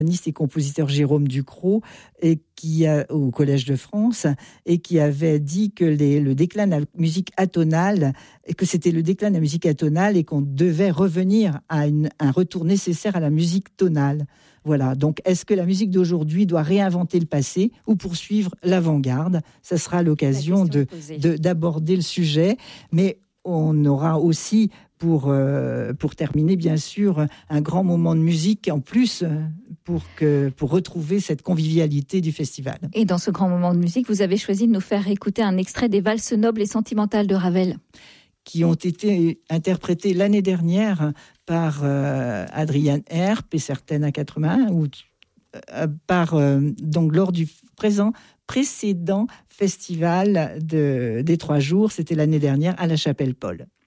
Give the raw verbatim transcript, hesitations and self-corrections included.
et compositeur Jérôme Ducrot, et qui a, au Collège de France, et qui avait dit que les, le déclin de la musique atonale, et que c'était le déclin de la musique atonale et qu'on devait revenir à une, un retour nécessaire à la musique tonale. Voilà. Donc, est-ce que la musique d'aujourd'hui doit réinventer le passé ou poursuivre l'avant-garde ? Ça sera l'occasion de, de, d'aborder le sujet, mais on aura aussi, pour, euh, pour terminer, bien sûr, un grand moment de musique en plus pour, que, pour retrouver cette convivialité du festival. Et dans ce grand moment de musique, vous avez choisi de nous faire écouter un extrait des valses nobles et sentimentales de Ravel, qui ont été interprétées l'année dernière par euh, Adrienne Herp et certaines à quatre-vingts, ou euh, par, euh, donc, lors du présent précédent festival de, des trois jours, c'était l'année dernière à la Chapelle Paul.